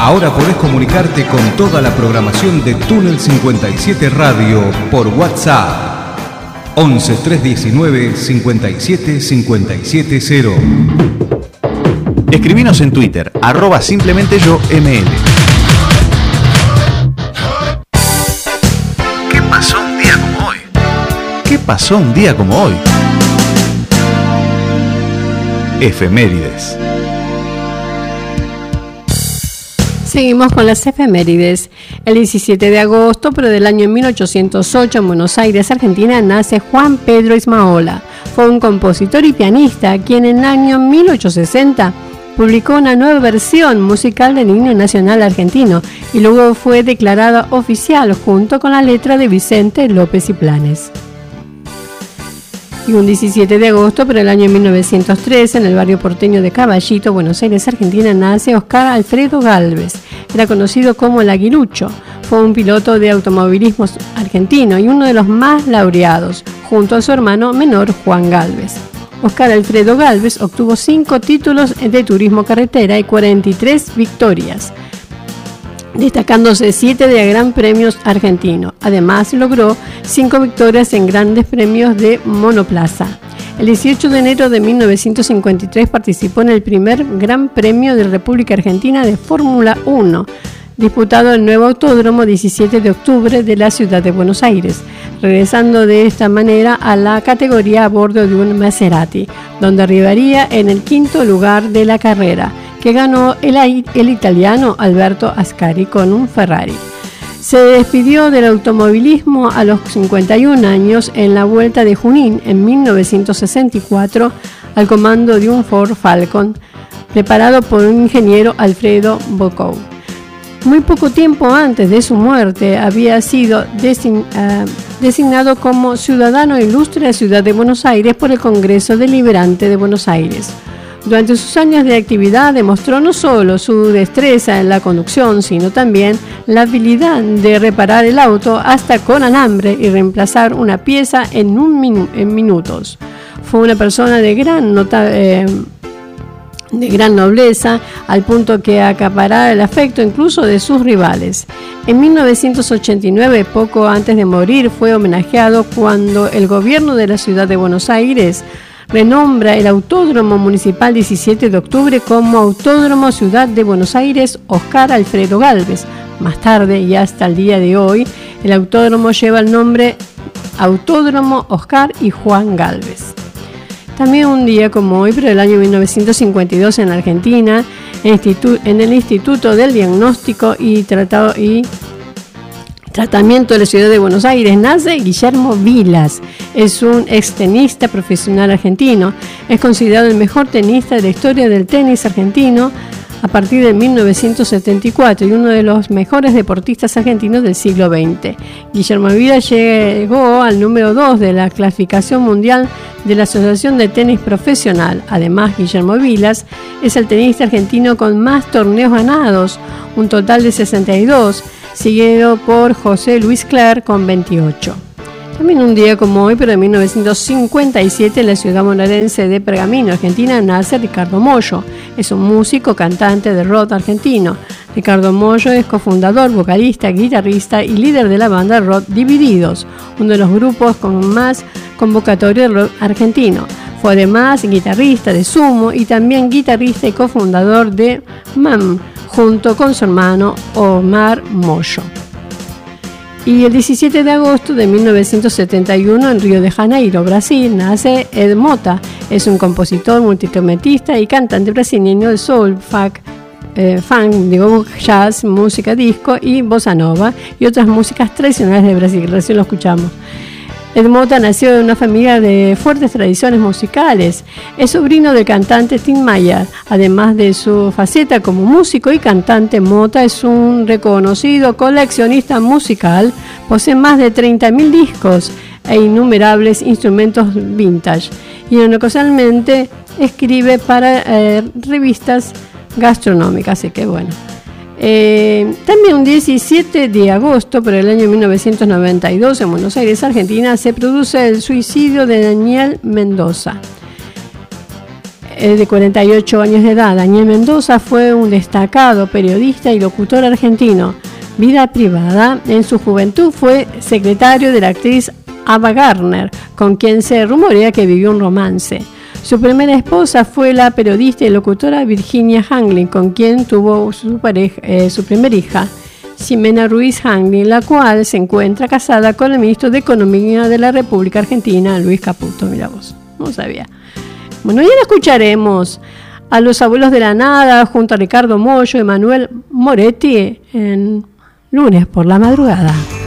Ahora podés comunicarte con toda la programación de Túnel 57 Radio por WhatsApp 11 319 57 570. Escribinos en Twitter, @simplementeyoml. ¿Qué pasó un día como hoy? ¿Qué pasó un día como hoy? Efemérides. Seguimos con las efemérides. El 17 de agosto, pero del año 1808, en Buenos Aires, Argentina, nace Juan Pedro Ismaola. Fue un compositor y pianista, quien en el año 1860 publicó una nueva versión musical del himno nacional argentino y luego fue declarada oficial junto con la letra de Vicente López y Planes. Y un 17 de agosto, pero el año 1913, en el barrio porteño de Caballito, Buenos Aires, Argentina, nace Oscar Alfredo Gálvez. Era conocido como el Aguilucho. Fue un piloto de automovilismo argentino y uno de los más laureados, junto a su hermano menor Juan Gálvez. Oscar Alfredo Gálvez obtuvo 5 títulos de turismo carretera y 43 victorias, destacándose 7 de Gran Premios argentinos. Además, logró 5 victorias en grandes premios de monoplaza. El 18 de enero de 1953 participó en el primer Gran Premio de República Argentina de Fórmula 1, disputado en el nuevo Autódromo 17 de octubre de la ciudad de Buenos Aires, regresando de esta manera a la categoría a bordo de un Maserati, donde arribaría en el 5º lugar de la carrera, que ganó el italiano Alberto Ascari con un Ferrari. Se despidió del automovilismo a los 51 años en la Vuelta de Junín en 1964 al comando de un Ford Falcon preparado por un ingeniero Alfredo Bocou. Muy poco tiempo antes de su muerte había sido designado como Ciudadano Ilustre de la Ciudad de Buenos Aires por el Congreso Deliberante de Buenos Aires. Durante sus años de actividad demostró no solo su destreza en la conducción, sino también la habilidad de reparar el auto hasta con alambre y reemplazar una pieza en minutos. Fue una persona de gran nobleza, al punto que acaparaba el afecto incluso de sus rivales. En 1989, poco antes de morir, fue homenajeado cuando el gobierno de la ciudad de Buenos Aires renombra el Autódromo Municipal 17 de octubre como Autódromo Ciudad de Buenos Aires Oscar Alfredo Gálvez. Más tarde y hasta el día de hoy, el autódromo lleva el nombre Autódromo Oscar y Juan Gálvez. También un día como hoy, pero del año 1952 en Argentina, en el Instituto del Diagnóstico y Tratamiento de la Ciudad de Buenos Aires, nace Guillermo Vilas. Es un extenista profesional argentino. Es considerado el mejor tenista de la historia del tenis argentino a partir de 1974 y uno de los mejores deportistas argentinos del siglo XX. Guillermo Vilas llegó al número 2 de la clasificación mundial de la Asociación de Tenis Profesional. Además, Guillermo Vilas es el tenista argentino con más torneos ganados, un total de 62, seguido por José Luis Clerc con 28. También un día como hoy, pero en 1957, en la ciudad bonaerense de Pergamino, Argentina, nace Ricardo Mollo. Es un músico, cantante de rock argentino. Ricardo Mollo es cofundador, vocalista, guitarrista y líder de la banda rock Divididos, uno de los grupos con más convocatoria de rock argentino. Fue además guitarrista de Sumo y también guitarrista y cofundador de MAM, junto con su hermano Omar Mollo. Y el 17 de agosto de 1971, en Río de Janeiro, Brasil, nace Ed Mota. Es un compositor, multiinstrumentista y cantante brasileño de soul, funk, jazz, música disco y bossa nova y otras músicas tradicionales de Brasil. Recién lo escuchamos. Ed Mota nació en una familia de fuertes tradiciones musicales. Es sobrino del cantante Tim Mayer. Además de su faceta como músico y cantante, Mota es un reconocido coleccionista musical. Posee más de 30.000 discos e innumerables instrumentos vintage. Y ocasionalmente escribe para revistas gastronómicas. Así que bueno. También un 17 de agosto, por el año 1992, en Buenos Aires, Argentina, se produce el suicidio de Daniel Mendoza. de 48 años de edad. Daniel Mendoza fue un destacado periodista y locutor argentino. Vida privada, en su juventud fue secretario de la actriz Ava Gardner, con quien se rumorea que vivió un romance. Su primera esposa fue la periodista y locutora Virginia Hanglin, con quien tuvo su primera hija, Ximena Ruiz Hanglin, la cual se encuentra casada con el ministro de Economía de la República Argentina, Luis Caputo. Mira vos, no sabía. Bueno, ya escucharemos a Los Abuelos de la Nada junto a Ricardo Mollo y Manuel Moretti en Lunes por la Madrugada.